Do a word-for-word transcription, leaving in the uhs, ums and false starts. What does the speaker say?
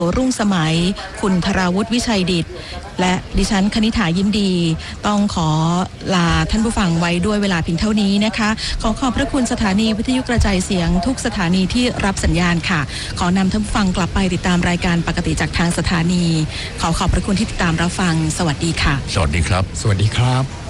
รุ่งสมัยคุณธราวุฒิวิชัยดิษฐ์และดิฉันคณิษฐายิ้มดีต้องขอลาท่านผู้ฟังไว้ด้วยเวลาเพียงเท่านี้นะคะขอขอบพระคุณสถานีวิทยุกระจายเสียงทุกสถานีที่รับสัญญาณค่ะขอนำท่านผู้ฟังกลับไปติดตามรายการปกติจากทางสถานีขอขอบพระคุณที่ติดตามรับฟังสวัสดีค่ะสวัสดีครับสวัสดีครับ